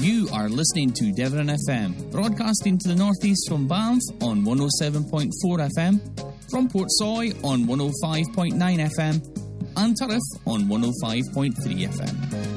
You are listening to Devon FM, broadcasting to the northeast from Banff on 107.4 FM, from Portsoy on 105.9 FM, and Turriff on 105.3 FM.